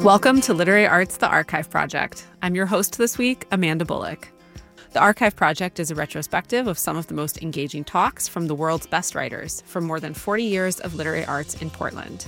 Welcome to Literary Arts, the Archive Project. I'm your host this week, Amanda Bullock. The Archive Project is a retrospective of some of the most engaging talks from the world's best writers from more than 40 years of literary arts in Portland.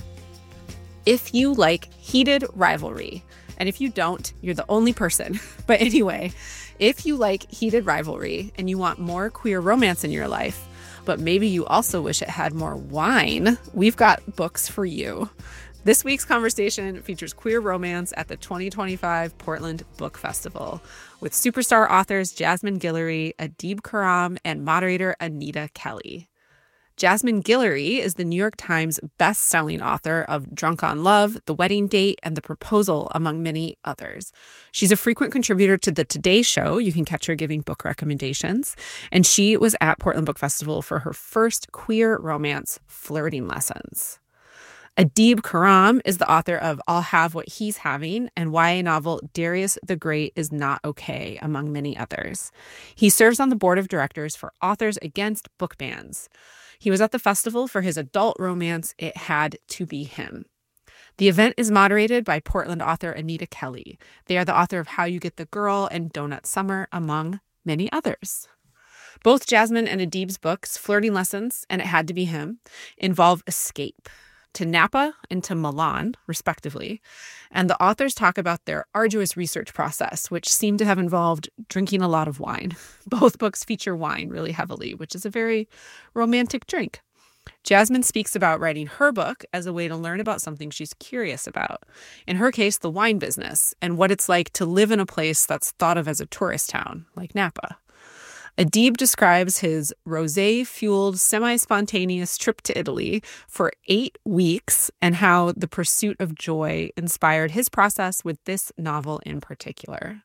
If you like heated rivalry, and if you don't, you're the only person. But anyway, if you like heated rivalry and you want more queer romance in your life, but maybe you also wish it had more wine, we've got books for you. This week's conversation features queer romance at the 2025 Portland Book Festival with superstar authors Jasmine Guillory, Adib Khorram, and moderator Anita Kelly. Jasmine Guillory is the New York Times best-selling author of Drunk on Love, The Wedding Date, and The Proposal, among many others. She's a frequent contributor to The Today Show. You can catch her giving book recommendations. And she was at Portland Book Festival for her first queer romance, Flirting Lessons. Adib Khorram is the author of I'll Have What He's Having and YA novel Darius the Great is Not Okay, among many others. He serves on the board of directors for Authors Against Book Bans. He was at the festival for his adult romance, It Had to Be Him. The event is moderated by Portland author Anita Kelly. They are the author of How You Get the Girl and Donut Summer, among many others. Both Jasmine and Adib's books, Flirting Lessons and It Had to Be Him, involve escape to Napa and to Milan, respectively. And the authors talk about their arduous research process, which seemed to have involved drinking a lot of wine. Both books feature wine really heavily, which is a very romantic drink. Jasmine speaks about writing her book as a way to learn about something she's curious about. In her case, the wine business and what it's like to live in a place that's thought of as a tourist town, like Napa. Adib describes his rosé-fueled, semi-spontaneous trip to Italy for 8 weeks and how the pursuit of joy inspired his process with this novel in particular.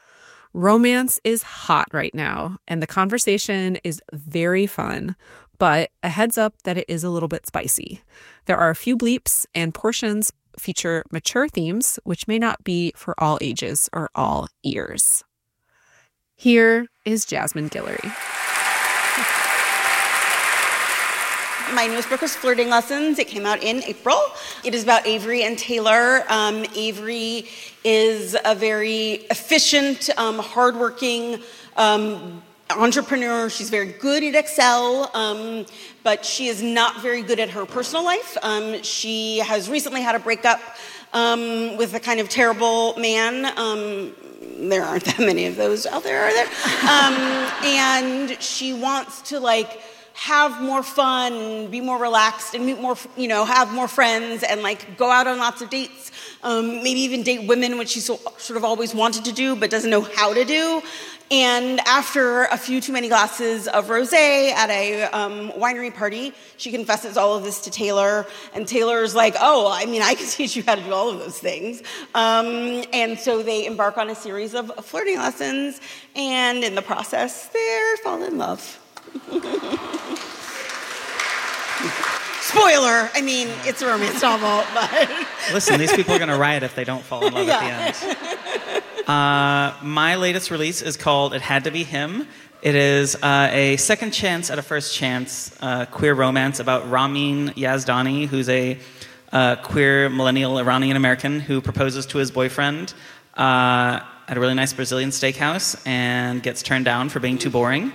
Romance is hot right now, and the conversation is very fun, but a heads up that it is a little bit spicy. There are a few bleeps, and portions feature mature themes, which may not be for all ages or all ears. Here is Jasmine Guillory. My newest book was Flirting Lessons. It came out in April. It is about Avery and Taylor. Avery is a very efficient, hardworking entrepreneur. She's very good at Excel, but she is not very good at her personal life. She has recently had a breakup with a kind of terrible man. There aren't that many of those out there, are there? And she wants to have more fun, be more relaxed, and meet more, have more friends, and go out on lots of dates. Maybe even date women, which she sort of always wanted to do, but doesn't know how to do. And after a few too many glasses of rosé at a winery party, she confesses all of this to Taylor. And Taylor's like, I can teach you how to do all of those things. And so they embark on a series of flirting lessons. And in the process, they fall in love. Spoiler, it's a romance novel, but... Listen, these people are going to riot if they don't fall in love at the end. My latest release is called It Had to Be Him. It is a second chance at a first chance queer romance about Ramin Yazdani, who's a queer millennial Iranian-American who proposes to his boyfriend at a really nice Brazilian steakhouse and gets turned down for being too boring.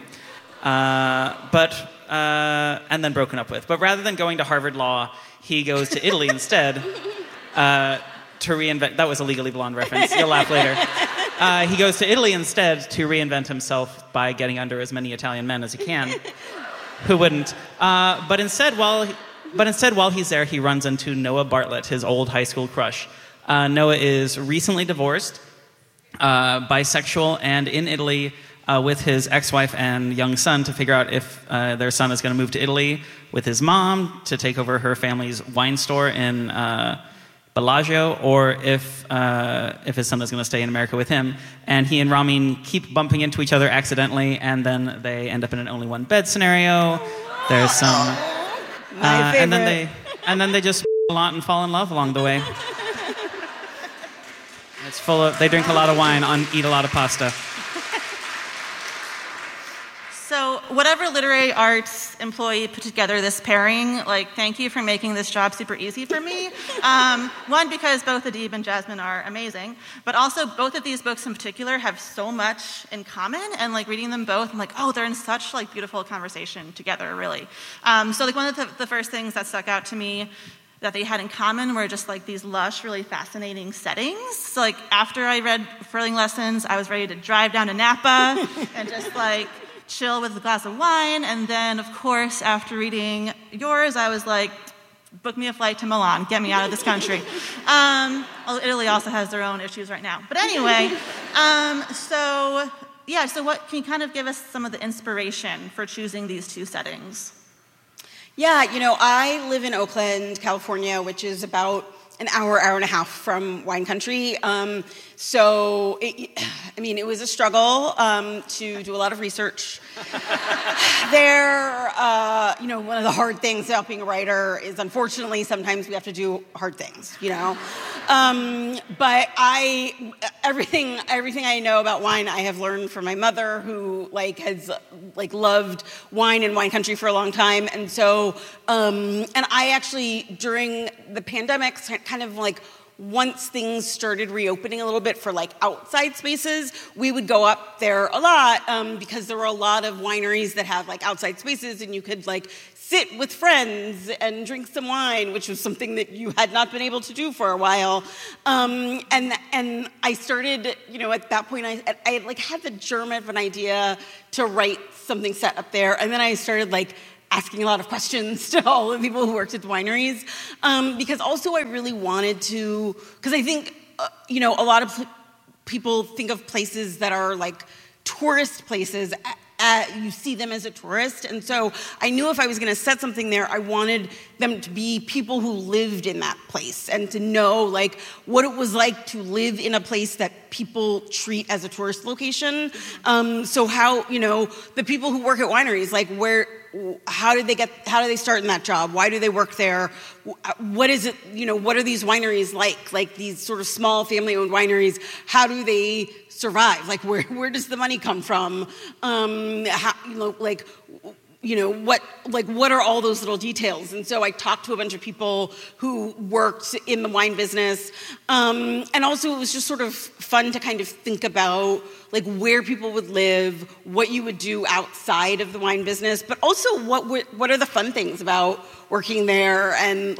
And then broken up with. But rather than going to Harvard Law, he goes to Italy instead to reinvent... That was a Legally Blonde reference. You'll laugh later. He goes to Italy instead to reinvent himself by getting under as many Italian men as he can. Who wouldn't? But instead, while he's there, he runs into Noah Bartlett, his old high school crush. Noah is recently divorced, bisexual, and in Italy... with his ex-wife and young son to figure out if their son is going to move to Italy with his mom to take over her family's wine store in Bellagio, or if his son is going to stay in America with him. And he and Ramin keep bumping into each other accidentally, and then they end up in an only one bed scenario. There's some, and then they just a lot and fall in love along the way. It's full of. They drink a lot of wine, eat a lot of pasta. So whatever literary arts employee put together this pairing, like, thank you for making this job super easy for me. One, because both Adib and Jasmine are amazing, but also both of these books in particular have so much in common, and like reading them both, I'm like, oh, they're in such like beautiful conversation together, really. So like one of the first things that stuck out to me that they had in common were just like these lush, really fascinating settings. So like after I read Furling Lessons, I was ready to drive down to Napa and just like chill with a glass of wine. And then of course, after reading yours, I was like, book me a flight to Milan, get me out of this country. Italy also has their own issues right now. But anyway, so what can you kind of give us some of the inspiration for choosing these two settings? Yeah, I live in Oakland, California, which is about an hour and a half from wine country. So, it was a struggle to do a lot of research. One of the hard things about being a writer is, unfortunately, sometimes we have to do hard things, But everything I know about wine, I have learned from my mother, who has loved wine and wine country for a long time. And so, and I actually, during the pandemic, kind of once things started reopening a little bit for outside spaces, we would go up there a lot because there were a lot of wineries that have outside spaces, and you could sit with friends and drink some wine, which was something that you had not been able to do for a while. And I started, at that point, I had the germ of an idea to write something set up there, and then I started asking a lot of questions to all the people who worked at the wineries, because also I really wanted to, because I think, a lot of people think of places that are tourist places, you see them as a tourist, and so I knew if I was going to set something there, I wanted them to be people who lived in that place and to know what it was like to live in a place that people treat as a tourist location. So how, the people who work at wineries, how did they start in that job? Why do they work there? What is it, what are these wineries like these sort of small family-owned wineries? How do they survive? Where does the money come from? What are all those little details? And so I talked to a bunch of people who worked in the wine business. And also it was just sort of fun to kind of think about where people would live, what you would do outside of the wine business, but also what are the fun things about working there, and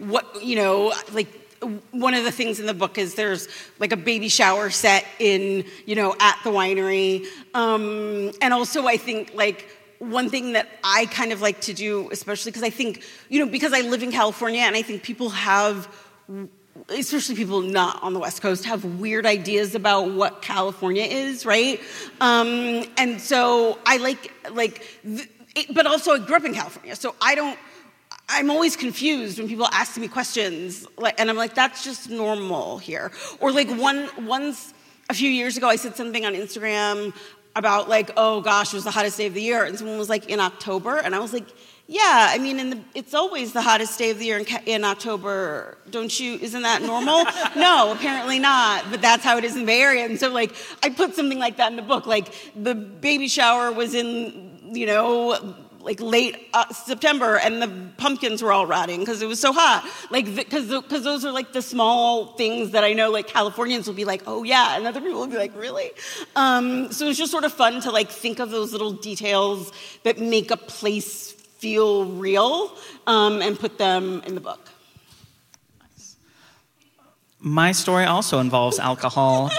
one of the things in the book is there's a baby shower set in, at the winery. And also I think one thing that I kind of like to do, especially because I think, because I live in California, and I think people have, especially people not on the West Coast, have weird ideas about what California is, right? And so I but also I grew up in California, so I'm always confused when people ask me questions, and I'm like, that's just normal here. Or once a few years ago, I said something on Instagram about oh gosh, it was the hottest day of the year, and someone was in October, and I was like, yeah, it's always the hottest day of the year in October, isn't that normal? No, apparently not, but that's how it is in the Bay Area. And so I put something like that in the book, the baby shower was in, late September, and the pumpkins were all rotting because it was so hot. Because those are the small things that I know Californians will be oh yeah, and other people will be really? So it's just sort of fun to think of those little details that make a place feel real, and put them in the book. Nice. My story also involves alcohol.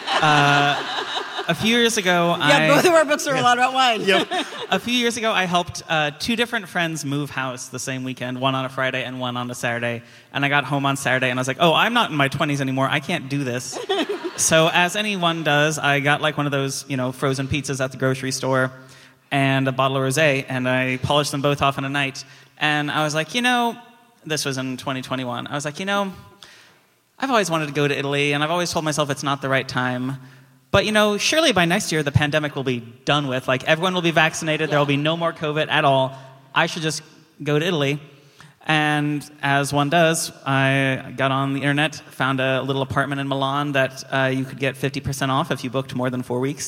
A few years ago, both of our books are a lot about wine. Yep. A few years ago, I helped two different friends move house the same weekend, one on a Friday and one on a Saturday. And I got home on Saturday, and I was like, oh, I'm not in my 20s anymore. I can't do this. So as anyone does, I got one of those, frozen pizzas at the grocery store and a bottle of rosé, and I polished them both off in a night. And I was like, this was in 2021. I was like, I've always wanted to go to Italy, and I've always told myself it's not the right time. But, surely by next year, the pandemic will be done with. Everyone will be vaccinated. There will be no more COVID at all. I should just go to Italy. And as one does, I got on the internet, found a little apartment in Milan that you could get 50% off if you booked more than 4 weeks.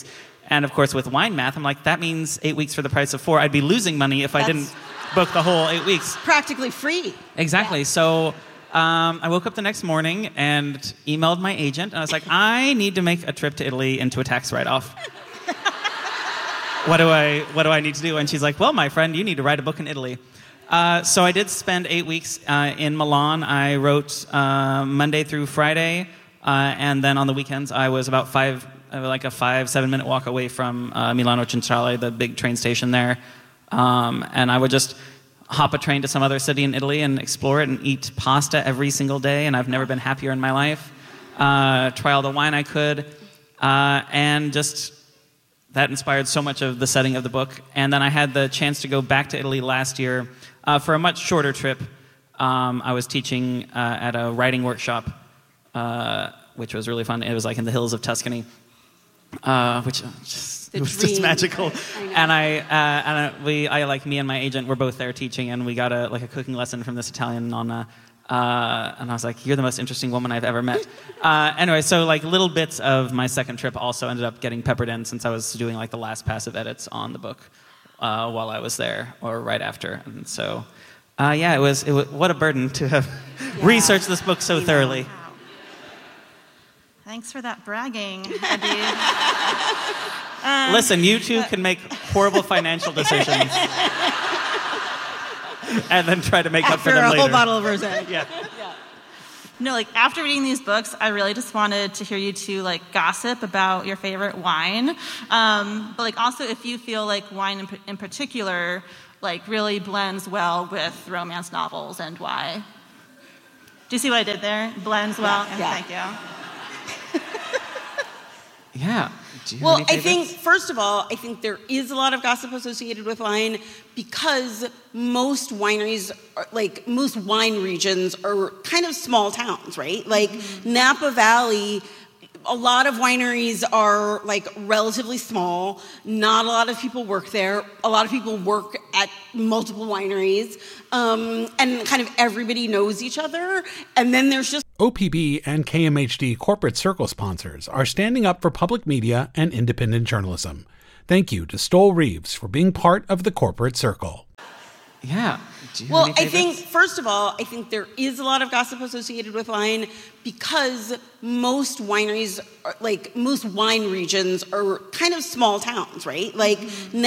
And of course, with wine math, I'm like, that means 8 weeks for the price of 4. I'd be losing money if I didn't book the whole 8 weeks. Practically free. Exactly. Yeah. So I woke up the next morning and emailed my agent, and I was like, I need to make a trip to Italy into a tax write-off. What do I need to do? And she's like, well, my friend, you need to write a book in Italy. So I did spend 8 weeks in Milan. I wrote Monday through Friday, and then on the weekends I was about like a 5-7 minute walk away from Milano Centrale, the big train station there. And I would just hop a train to some other city in Italy and explore it and eat pasta every single day, and I've never been happier in my life. Try all the wine I could, and just... that inspired so much of the setting of the book. And then I had the chance to go back to Italy last year for a much shorter trip. I was teaching at a writing workshop, which was really fun. It was like in the hills of Tuscany, which it was just magical. And me and my agent were both there teaching, and we got a cooking lesson from this Italian nonna. And I was like, you're the most interesting woman I've ever met. Anyway, so like little bits of my second trip also ended up getting peppered in, since I was doing like the last passive edits on the book while I was there, or right after. And so, it was what a burden to have researched this book so thoroughly. Wow. Thanks for that bragging, Eddie. Listen, you two can make horrible financial decisions. And then try to make up for them later. After a whole bottle of rosé. Yeah. No, like after reading these books, I really just wanted to hear you two like gossip about your favorite wine. But like also if you feel like wine in particular like really blends well with romance novels, and why. Do you see what I did there? Blends well. Yeah. Thank you. Yeah. Well, I think, first of all, I think there is a lot of gossip associated with wine because most wineries, most wine regions are kind of small towns, right? Like Napa Valley, a lot of wineries are like relatively small. Not a lot of people work there. A lot of people work at multiple wineries. And kind of everybody knows each other. And then there's just OPB and KMHD Corporate Circle sponsors are standing up for public media and independent journalism. Thank you to Stoll Reeves for being part of the Corporate Circle. Yeah. Well, I think, first of all, I think there is a lot of gossip associated with wine because most wineries, most wine regions are kind of small towns, right? Like